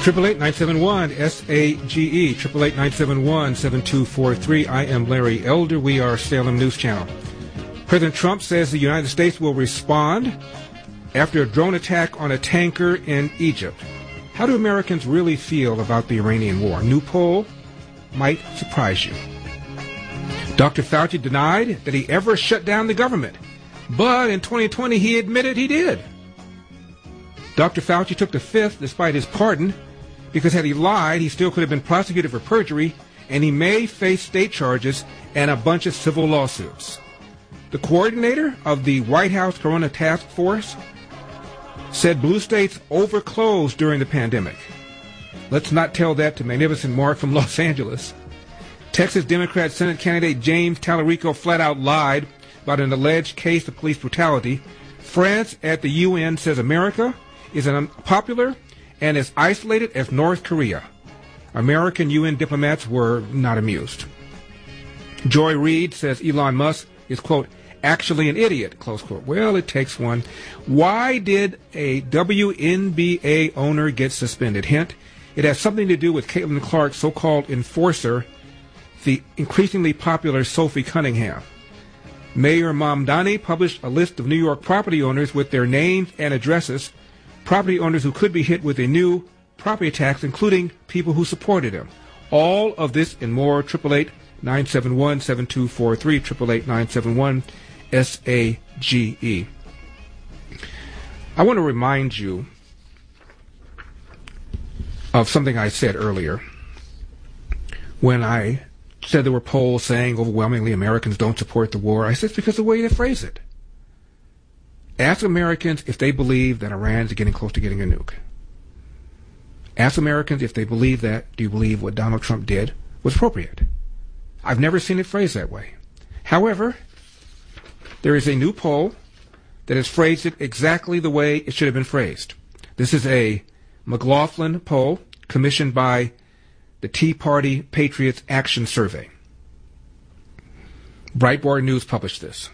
888-971-SAGE, 888-971-7243. I am Larry Elder. We are Salem News Channel. President Trump says the United States will respond after a drone attack on a tanker in Egypt. How do Americans really feel about the Iranian war? New poll might surprise you. Dr. Fauci denied that he ever shut down the government, but in 2020 he admitted he did. Dr. Fauci took the fifth despite his pardon, because had he lied, he still could have been prosecuted for perjury, and he may face state charges and a bunch of civil lawsuits. The coordinator of the White House Corona Task Force said blue states overclosed during the pandemic. Let's not tell that to Magnificent Mark from Los Angeles. Texas Democrat Senate candidate James Tallarico flat out lied about an alleged case of police brutality. France at the UN says America is unpopular and as isolated as North Korea. American UN diplomats were not amused. Joy Reid says Elon Musk is, quote, actually an idiot, close quote. Well, it takes one. Why did a WNBA owner get suspended? Hint, it has something to do with Caitlin Clark's so-called enforcer, the increasingly popular Sophie Cunningham. Mayor Mamdani published a list of New York property owners with their names and addresses, property owners who could be hit with a new property tax, including people who supported him. All of this and more, 888-971-7243, 888-971-SAGE. I want to remind you of something I said earlier when I said there were polls saying overwhelmingly Americans don't support the war. I said it's because of the way they phrase it. Ask Americans if they believe that Iran is getting close to getting a nuke. Ask Americans if they believe that. Do you believe what Donald Trump did was appropriate? I've never seen it phrased that way. However, there is a new poll that has phrased it exactly the way it should have been phrased. This is a McLaughlin poll commissioned by the Tea Party Patriots Action Survey. Breitbart News published this.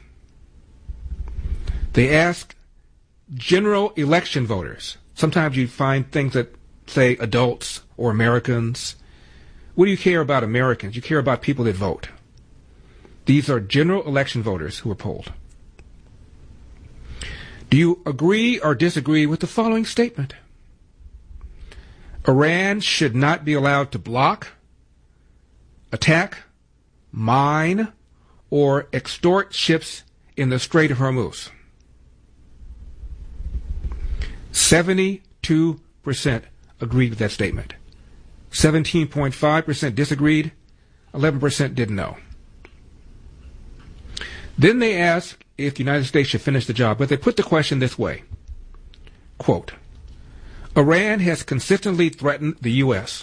They ask general election voters. Sometimes you find things that say adults or Americans. What do you care about Americans? You care about people that vote. These are general election voters who are polled. Do you agree or disagree with the following statement? Iran should not be allowed to block, attack, mine, or extort ships in the Strait of Hormuz. 72% agreed with that statement. 17.5% disagreed. 11% didn't know. Then they asked if the United States should finish the job, but they put the question this way. Quote, Iran has consistently threatened the U.S.,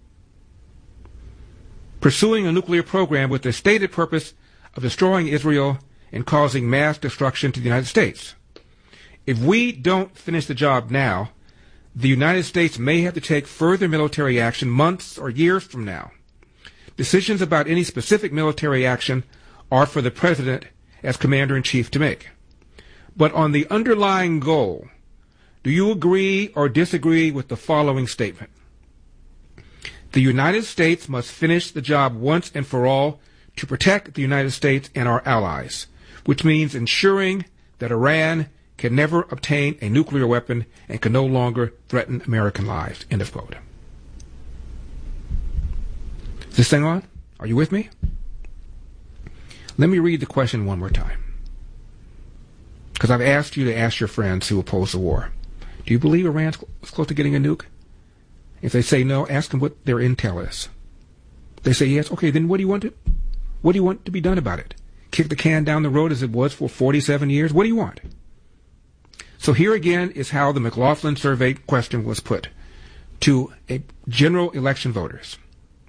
pursuing a nuclear program with the stated purpose of destroying Israel and causing mass destruction to the United States. If we don't finish the job now, the United States may have to take further military action months or years from now. Decisions about any specific military action are for the President as Commander-in-Chief to make. But on the underlying goal, do you agree or disagree with the following statement? The United States must finish the job once and for all to protect the United States and our allies, which means ensuring that Iran can never obtain a nuclear weapon and can no longer threaten American lives. End of quote. Is this thing on? Are you with me? Let me read the question one more time, because I've asked you to ask your friends who oppose the war. Do you believe Iran's close to getting a nuke? If they say no, ask them what their intel is. If they say yes, okay, then what do you want to be done about it? Kick the can down the road as it was for 47 years? What do you want? So here again is how the McLaughlin survey question was put to a general election voters.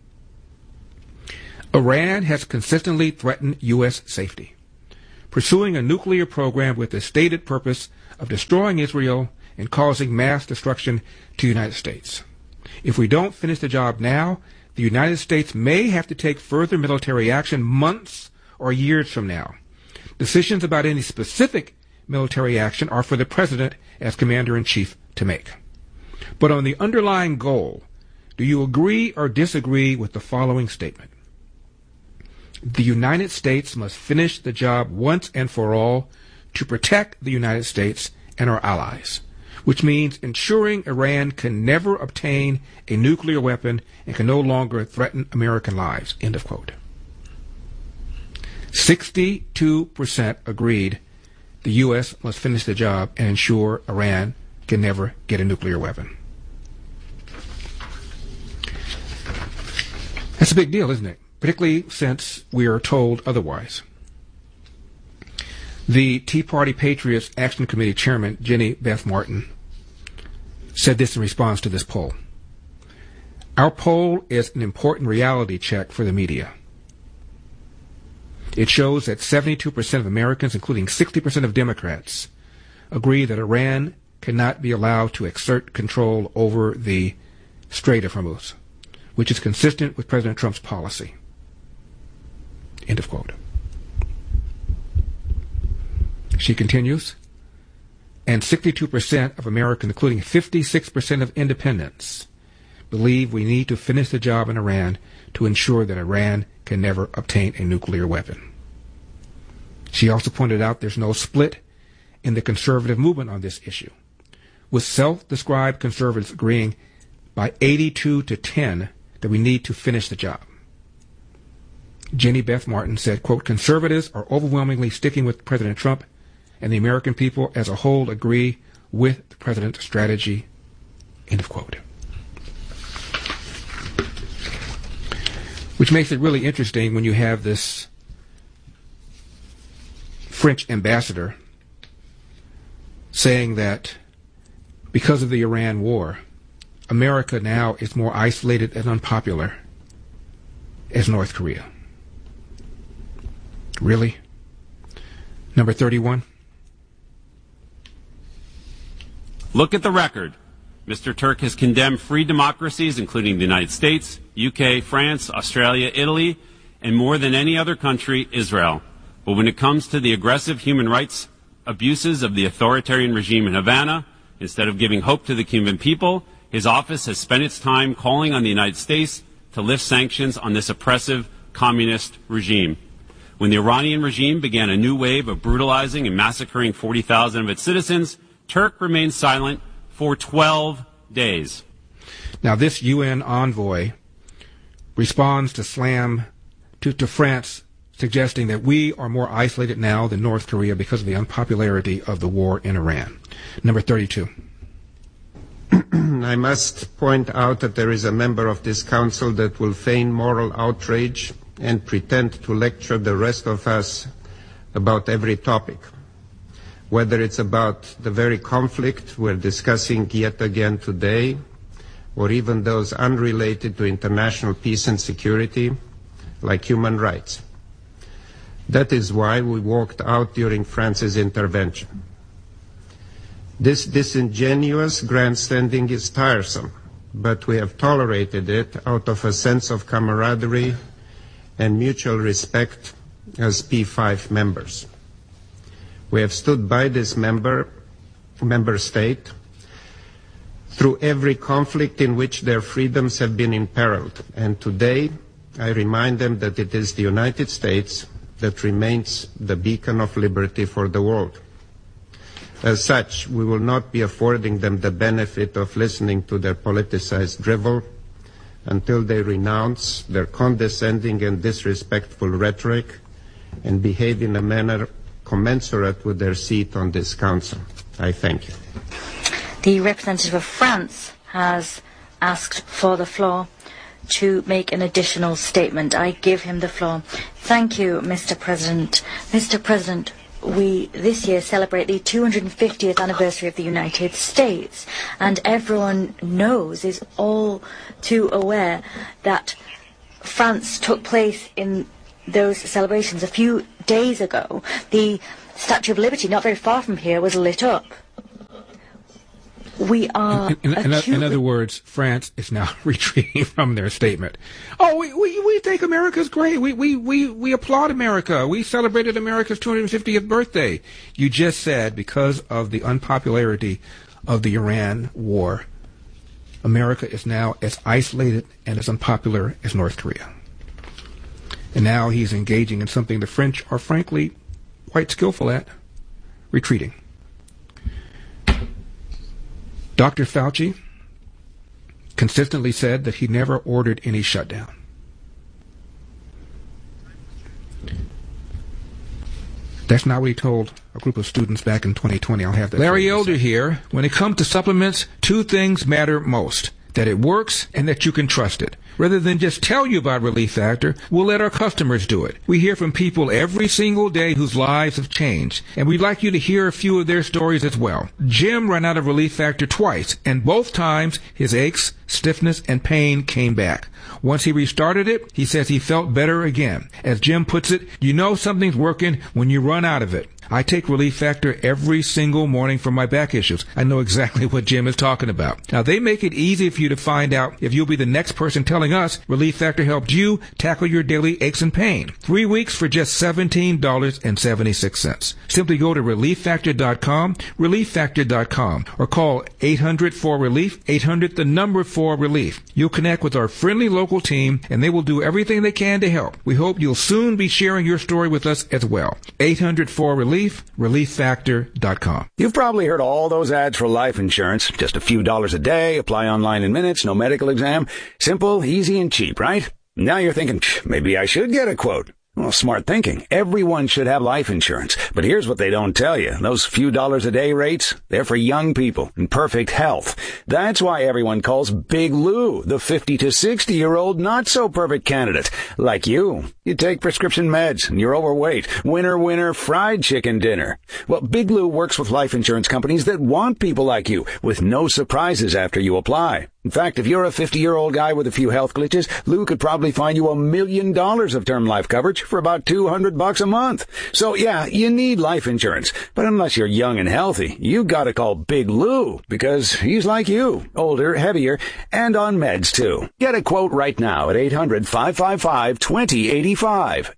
Iran has consistently threatened U.S. safety, pursuing a nuclear program with the stated purpose of destroying Israel and causing mass destruction to the United States. If we don't finish the job now, the United States may have to take further military action months or years from now. Decisions about any specific military action are for the President as Commander-in-Chief to make. But on the underlying goal, do you agree or disagree with the following statement? The United States must finish the job once and for all to protect the United States and our allies, which means ensuring Iran can never obtain a nuclear weapon and can no longer threaten American lives. End of quote. 62% agreed the U.S. must finish the job and ensure Iran can never get a nuclear weapon. That's a big deal, isn't it? Particularly since we are told otherwise. The Tea Party Patriots Action Committee Chairman, Jenny Beth Martin, said this in response to this poll. Our poll is an important reality check for the media. It shows that 72% of Americans, including 60% of Democrats, agree that Iran cannot be allowed to exert control over the Strait of Hormuz, which is consistent with President Trump's policy. End of quote. She continues, and 62% of Americans, including 56% of independents, believe we need to finish the job in Iran to ensure that Iran can never obtain a nuclear weapon. She also pointed out there's no split in the conservative movement on this issue, with self-described conservatives agreeing by 82-10 that we need to finish the job. Jenny Beth Martin said, quote, conservatives are overwhelmingly sticking with President Trump, and the American people as a whole agree with the president's strategy, end of quote. Which makes it really interesting when you have this French ambassador saying that because of the Iran war, America now is more isolated and unpopular as North Korea. Really? Number 31. Look at the record. Mr. Turk has condemned free democracies, including the United States, UK, France, Australia, Italy, and more than any other country, Israel. But when it comes to the aggressive human rights abuses of the authoritarian regime in Havana, instead of giving hope to the Cuban people, his office has spent its time calling on the United States to lift sanctions on this oppressive communist regime. When the Iranian regime began a new wave of brutalizing and massacring 40,000 of its citizens, Turk remained silent for 12 days. Now, this UN envoy responds to to France, suggesting that we are more isolated now than North Korea because of the unpopularity of the war in Iran. Number 32. I must point out that there is a member of this council that will feign moral outrage and pretend to lecture the rest of us about every topic, whether it's about the very conflict we're discussing yet again today, or even those unrelated to international peace and security, like human rights. That is why we walked out during France's intervention. This disingenuous grandstanding is tiresome, but we have tolerated it out of a sense of camaraderie and mutual respect as P5 members. We have stood by this member state through every conflict in which their freedoms have been imperiled. And today, I remind them that it is the United States that remains the beacon of liberty for the world. As such, we will not be affording them the benefit of listening to their politicized drivel until they renounce their condescending and disrespectful rhetoric and behave in a manner commensurate with their seat on this council. I thank you. The representative of France has asked for the floor to make an additional statement. I give him the floor. Thank you, Mr. President. Mr. President, we this year celebrate the 250th anniversary of the United States, and everyone is all too aware that France took place in those celebrations. A few days ago, the Statue of Liberty, not very far from here, was lit up. We are in other words, France is now retreating from their statement. Oh, we think America's great. We applaud America. We celebrated America's 250th birthday. You just said because of the unpopularity of the Iran war, America is now as isolated and as unpopular as North Korea. And now he's engaging in something the French are frankly quite skillful at, retreating. Dr. Fauci consistently said that he never ordered any shutdown. That's not what he told a group of students back in 2020. I'll have that. Larry Elder here. When it comes to supplements, two things matter most: that it works and that you can trust it. Rather than just tell you about Relief Factor, we'll let our customers do it. We hear from people every single day whose lives have changed, and we'd like you to hear a few of their stories as well. Jim ran out of Relief Factor twice, and both times his aches, stiffness, and pain came back. Once he restarted it, he says he felt better again. As Jim puts it, you know something's working when you run out of it. I take Relief Factor every single morning for my back issues. I know exactly what Jim is talking about. Now, they make it easy for you to find out if you'll be the next person telling us Relief Factor helped you tackle your daily aches and pain. 3 weeks for just $17.76. Simply go to ReliefFactor.com, ReliefFactor.com, or call 800-4RELIEF, 800-4RELIEF. You'll connect with our friendly local team, and they will do everything they can to help. We hope you'll soon be sharing your story with us as well. 800-4RELIEF, ReliefFactor.com. You've probably heard all those ads for life insurance. Just a few dollars a day, apply online in minutes, no medical exam. Simple, easy, and cheap, right? Now you're thinking, maybe I should get a quote. Well, smart thinking. Everyone should have life insurance. But here's what they don't tell you. Those few dollars a day rates, they're for young people in perfect health. That's why everyone calls Big Lou the 50 to 60-year-old not-so-perfect candidate. Like you. You take prescription meds and you're overweight. Winner, fried chicken dinner. Well, Big Lou works with life insurance companies that want people like you with no surprises after you apply. In fact, if you're a 50-year-old guy with a few health glitches, Lou could probably find you $1 million of term life coverage for about $200 a month. So yeah, you need life insurance. But unless you're young and healthy, you gotta call Big Lou, because he's like you, older, heavier, and on meds too. Get a quote right now at 800-555-2085,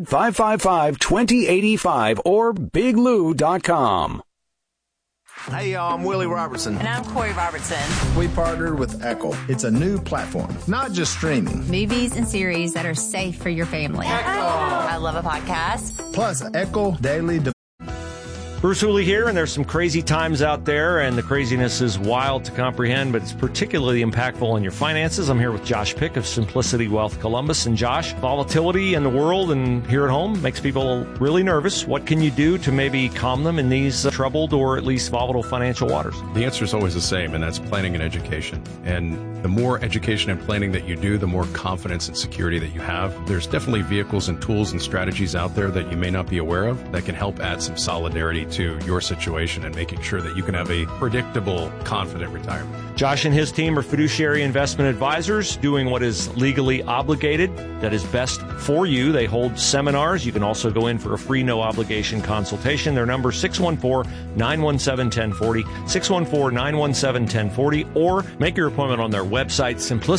800-555-2085, or biglou.com. Hey, y'all, I'm Willie Robertson. And I'm Corey Robertson. We partnered with Echo. It's a new platform, not just streaming. Movies and series that are safe for your family. Echo! I love a podcast. Plus, Echo Daily. Bruce Hooley here, and there's some crazy times out there, and the craziness is wild to comprehend, but it's particularly impactful on your finances. I'm here with Josh Pick of Simplicity Wealth Columbus. And Josh, volatility in the world and here at home makes people really nervous. What can you do to maybe calm them in these troubled or at least volatile financial waters? The answer is always the same, and that's planning and education. And the more education and planning that you do, the more confidence and security that you have. There's definitely vehicles and tools and strategies out there that you may not be aware of that can help add some solidarity to your situation and making sure that you can have a predictable, confident retirement. Josh and his team are fiduciary investment advisors doing what is legally obligated, that is best for you. They hold seminars. You can also go in for a free, no-obligation consultation. Their number is 614-917-1040, 614-917-1040, or make your appointment on their website,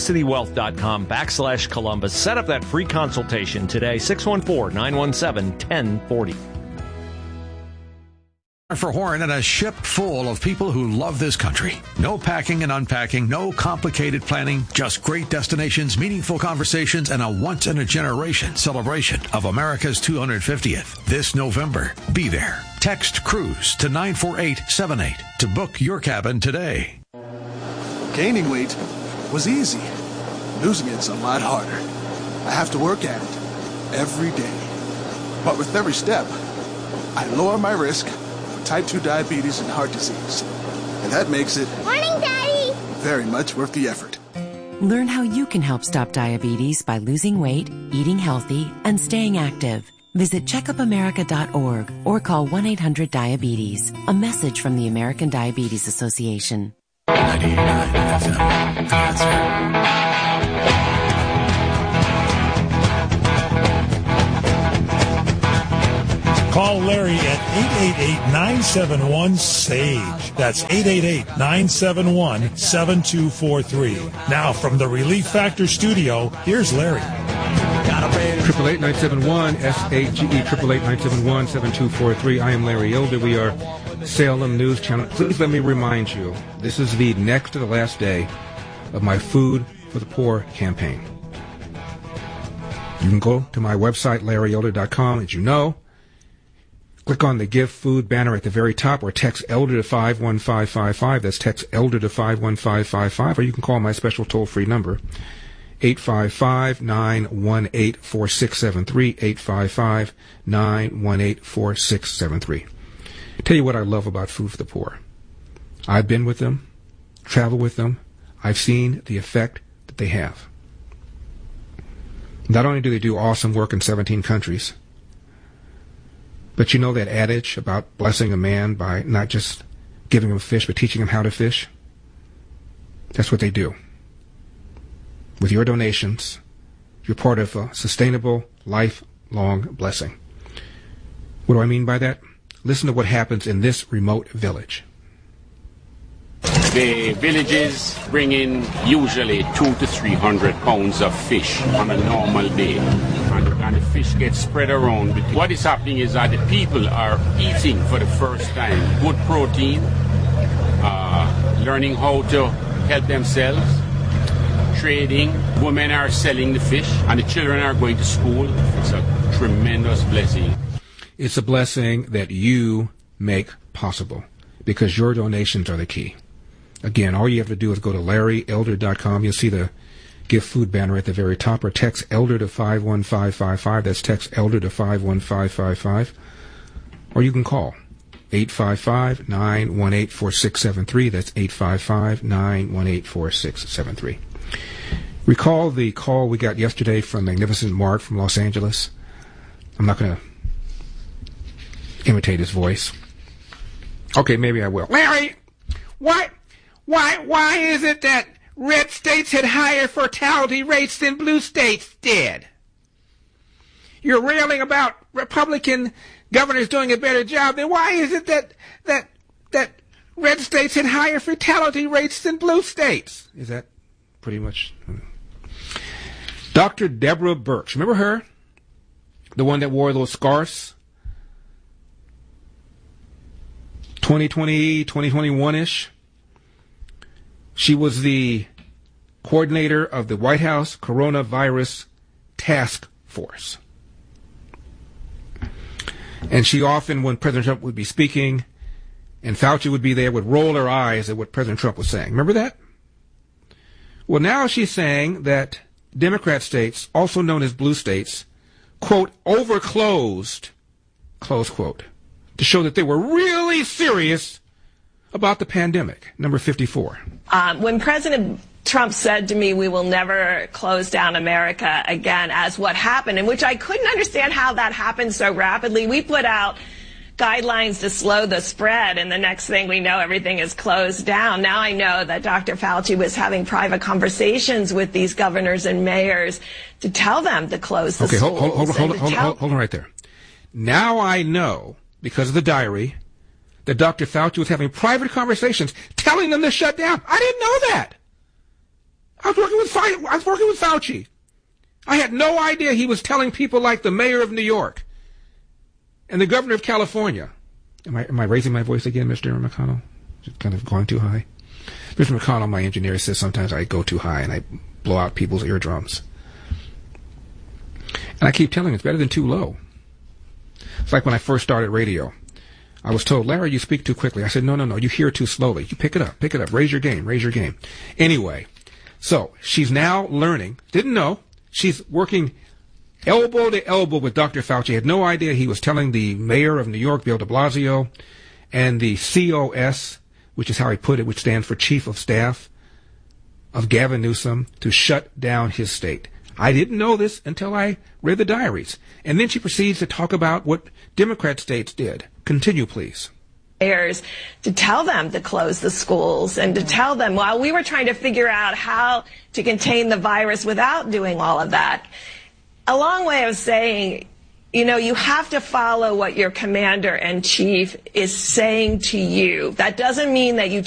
simplicitywealth.com/Columbus. Set up that free consultation today, 614-917-1040. For Horn and a ship full of people who love this country. No packing and unpacking, no complicated planning, just great destinations, meaningful conversations, and a once-in-a-generation celebration of America's 250th. This November, be there. Text CRUISE to 94878 to book your cabin today. Gaining weight was easy. Losing it's a lot harder. I have to work at it every day. But with every step, I lower my risk type 2 diabetes and heart disease. And that makes it Morning, Daddy! very much worth the effort. Learn how you can help stop diabetes by losing weight, eating healthy, and staying active. Visit checkupamerica.org or call 1-800-DIABETES. A message from the American Diabetes Association. 99 FM. The Answer. Call Larry at 888-971-SAGE. That's 888-971-7243. Now from the Relief Factor studio, here's Larry. 888-971-SAGE, 888-971-7243. I am Larry Elder. We are Salem News Channel. Please let me remind you, this is the next to the last day of my Food for the Poor campaign. You can go to my website, LarryElder.com, as you know. Click on the Give Food banner at the very top, or text ELDER to 51555. That's text ELDER to 51555, or you can call my special toll-free number, 855-918-4673, 855-918-4673. Tell you what I love about Food for the Poor. I've been with them, traveled with them. I've seen the effect that they have. Not only do they do awesome work in 17 countries, but you know that adage about blessing a man by not just giving him fish, but teaching him how to fish? That's what they do. With your donations, you're part of a sustainable, lifelong blessing. What do I mean by that? Listen to what happens in this remote village. The villages bring in usually 200 to 300 pounds of fish on a normal day. And the fish gets spread around. What is happening is that the people are eating for the first time good protein, learning how to help themselves, trading. Women are selling the fish, and the children are going to school. It's a tremendous blessing. It's a blessing that you make possible, because your donations are the key. Again, all you have to do is go to LarryElder.com. You'll see the Give Food banner at the very top, or text ELDER to 51555. That's text ELDER to 51555. Or you can call 855-918-4673. That's 855-918-4673. Recall the call we got yesterday from Magnificent Mark from Los Angeles? I'm not going to imitate his voice. Okay, maybe I will. Larry, why is it that red states had higher fertility rates than blue states did? You're railing about Republican governors doing a better job. Then why is it that red states had higher fertility rates than blue states? Is that pretty much? Dr. Deborah Birx, remember her? The one that wore those scarves? 2020, 2021-ish. She was the coordinator of the White House Coronavirus Task Force. And she often, when President Trump would be speaking and Fauci would be there, would roll her eyes at what President Trump was saying. Remember that? Well, now she's saying that Democrat states, also known as blue states, quote, overclosed, close quote, to show that they were really serious about the pandemic. Number 54. When President Trump said to me, we will never close down America again, as what happened, in which I couldn't understand how that happened so rapidly. We put out guidelines to slow the spread, and the next thing we know, everything is closed down. Now I know that Dr. Fauci was having private conversations with these governors and mayors to tell them to close the schools. Okay, hold on right there. Now I know, because of the diary, that Dr. Fauci was having private conversations telling them to shut down. I didn't know that. I was working with Fauci. I had no idea he was telling people like the mayor of New York and the governor of California. Am I raising my voice again, Mr. McConnell? Just kind of going too high? Mr. McConnell, my engineer, says sometimes I go too high and I blow out people's eardrums. And I keep telling him it's better than too low. It's like when I first started radio. I was told, Larry, you speak too quickly. I said, no, you hear too slowly. You pick it up, raise your game. Anyway, so she's now learning, didn't know, she's working elbow to elbow with Dr. Fauci. Had no idea he was telling the mayor of New York, Bill de Blasio, and the COS, which is how he put it, which stands for Chief of Staff of Gavin Newsom, to shut down his state. I didn't know this until I read the diaries. And then she proceeds to talk about what Democrat states did. Continue, please. To tell them to close the schools and to tell them, while we were trying to figure out how to contain the virus without doing all of that. A long way of saying, you have to follow what your commander-in-chief is saying to you. That doesn't mean that you